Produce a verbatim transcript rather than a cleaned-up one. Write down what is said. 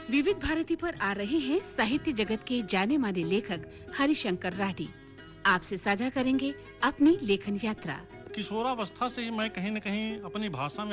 विविध भारती पर आ रहे हैं साहित्य जगत के जाने माने लेखक हरिशंकर राठी। आपसे साझा करेंगे अपनी लेखन यात्रा। किशोरावस्था से ही मैं कहीं न कहीं अपनी भाषा में